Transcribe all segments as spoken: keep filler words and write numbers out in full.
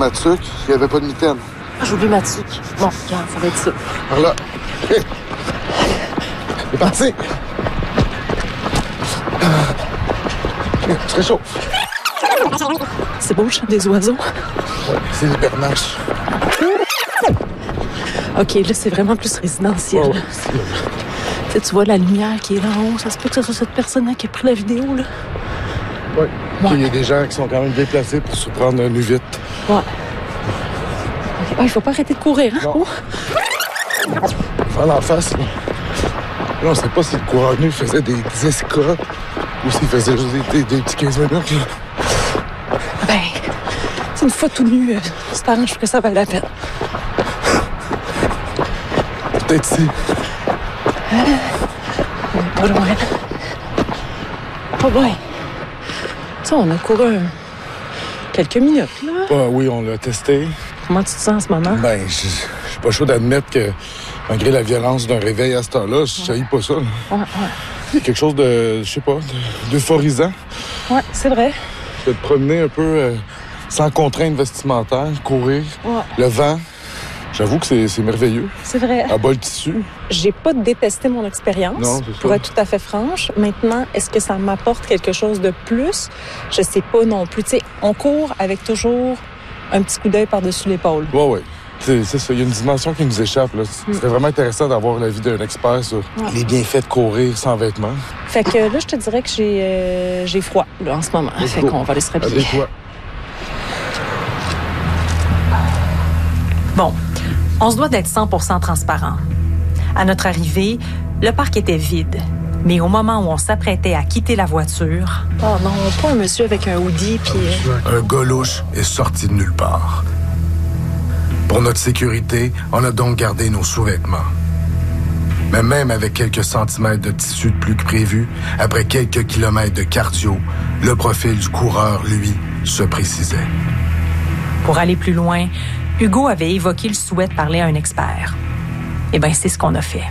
ma tuque, il n'y avait pas de mitaine. Ah, j'ai oublié ma tuque. Bon, regarde, ça va être ça. Par là. Hé! C'est parti! Je réchauffe. C'est beau le chant des oiseaux. Ouais, c'est l'hibernage. OK, là, c'est vraiment plus résidentiel. Oh, ouais, c'est... Tu sais, tu vois la lumière qui est là en haut. Ça se peut que ce soit cette personne-là qui a pris la vidéo, là. Oui. Ouais. Il y a des gens qui sont quand même bien placés pour se prendre nu vite. Ouais. Okay. Ah, il faut pas arrêter de courir, hein? Non. Oh. Faire l'en face, là. Là, on sait pas si le coureur nu faisait des, des escorts ou s'il faisait juste des, des, des petits quinze minutes, là. Ben, c'est une fois tout nu, euh, c'est arrange que ça vaille la peine. Peut-être ici. Euh, on est pas loin. Pas loin. Ça, on a couru euh, quelques minutes, là. Ah oui, on l'a testé. Comment tu te sens en ce moment? Ben, je suis pas chaud d'admettre que, malgré la violence d'un réveil à cette heure-là, je ne pas ça. Là. Ouais, ouais. Il y a quelque chose de, je sais pas, d'euphorisant. Ouais, c'est vrai. De te promener un peu euh, sans contrainte vestimentaire, courir, Ouais. le vent. J'avoue que c'est, c'est merveilleux. C'est vrai. À bas le tissu. J'ai pas détesté mon expérience, Non, c'est pour ça. être tout à fait franche. Maintenant, est-ce que ça m'apporte quelque chose de plus? Je sais pas non plus. Tu sais, on court avec toujours un petit coup d'œil par-dessus l'épaule. Oui, oui. C'est, c'est ça. Il y a une dimension qui nous échappe. Là. Mm. C'est vraiment intéressant d'avoir l'avis d'un expert sur ouais. les bienfaits de courir sans vêtements. Fait que là, je te dirais que j'ai, euh, j'ai froid là, en ce moment. Let's fait go. Qu'on va aller se rhabiller. Allez, toi. Bon, on se doit d'être cent pour cent transparent. À notre arrivée, le parc était vide. Mais au moment où on s'apprêtait à quitter la voiture... Oh non, pas un monsieur avec un hoodie puis... Un gars louche est sorti de nulle part. Pour notre sécurité, on a donc gardé nos sous-vêtements. Mais même avec quelques centimètres de tissu de plus que prévu, après quelques kilomètres de cardio, le profil du coureur, lui, se précisait. Pour aller plus loin, Hugo avait évoqué le souhait de parler à un expert. Eh bien, c'est ce qu'on a fait.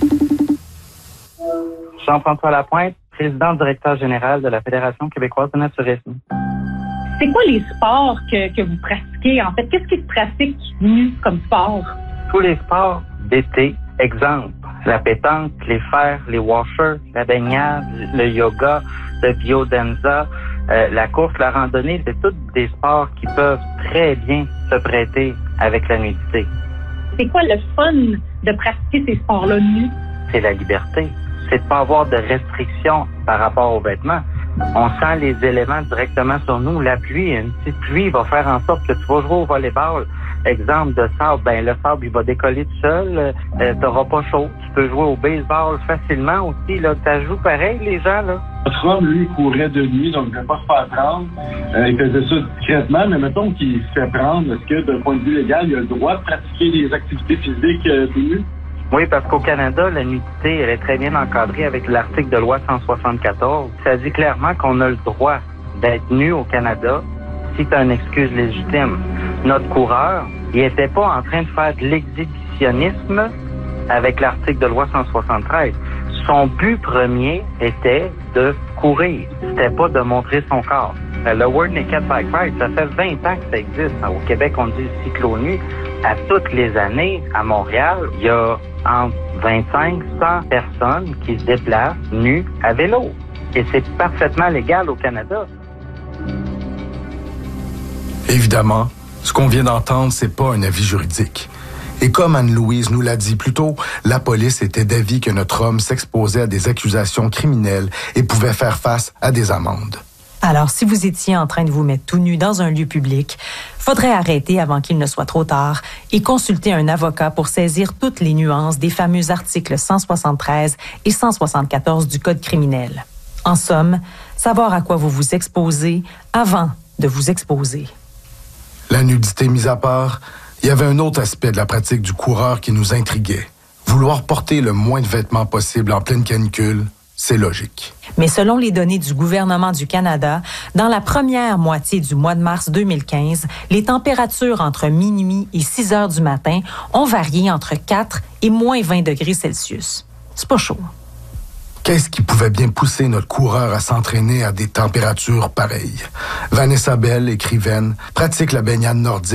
Jean-François Lapointe, président directeur général de la Fédération québécoise de naturisme. C'est quoi les sports que, que vous pratiquez? En fait, qu'est-ce qui se pratique nu comme sport? Tous les sports d'été, exemple, la pétanque, les fers, les washers, la baignade, le yoga, le biodanza, euh, la course, la randonnée, c'est tous des sports qui peuvent très bien se prêter avec la nudité. C'est quoi le fun de pratiquer ces sports-là nus? C'est la liberté. C'est de pas avoir de restrictions par rapport aux vêtements. On sent les éléments directement sur nous. La pluie, une petite pluie va faire en sorte que tu vas jouer au volleyball. Exemple de sable, ben le sable, il va décoller tout seul. Euh, t'auras pas chaud. Tu peux jouer au baseball facilement aussi. Là, ça joue pareil, les gens, là. Notre homme, lui, courait de nuit, donc il ne devait pas se faire prendre. Euh, il faisait ça discrètement, mais mettons qu'il se fait prendre, est-ce que, d'un point de vue légal, il a le droit de pratiquer des activités physiques euh, tout nu? Oui, parce qu'au Canada, la nudité, elle est très bien encadrée avec l'article de loi cent soixante-quatorze. Ça dit clairement qu'on a le droit d'être nu au Canada si tu as une excuse légitime. Notre coureur, il était pas en train de faire de l'exhibitionnisme avec l'article de loi cent soixante-treize. Son but premier était de courir. C'était pas de montrer son corps. Le World Naked Bike Ride, ça fait vingt ans que ça existe. Au Québec, on dit cyclo-nu. À toutes les années, à Montréal, il y a entre vingt-cinq cent personnes qui se déplacent nues à vélo. Et c'est parfaitement légal au Canada. Évidemment, ce qu'on vient d'entendre, c'est pas un avis juridique. Et comme Anne-Louise nous l'a dit plus tôt, la police était d'avis que notre homme s'exposait à des accusations criminelles et pouvait faire face à des amendes. Alors, si vous étiez en train de vous mettre tout nu dans un lieu public, faudrait arrêter avant qu'il ne soit trop tard et consulter un avocat pour saisir toutes les nuances des fameux articles cent soixante-treize et cent soixante-quatorze du Code criminel. En somme, savoir à quoi vous vous exposez avant de vous exposer. La nudité mise à part, il y avait un autre aspect de la pratique du coureur qui nous intriguait. Vouloir porter le moins de vêtements possible en pleine canicule, c'est logique. Mais selon les données du gouvernement du Canada, dans la première moitié du mois de mars deux mille quinze, les températures entre minuit et six heures du matin ont varié entre quatre et moins vingt degrés Celsius. C'est pas chaud. Qu'est-ce qui pouvait bien pousser notre coureur à s'entraîner à des températures pareilles? Vanessa Bell, écrivaine, pratique la baignade nordique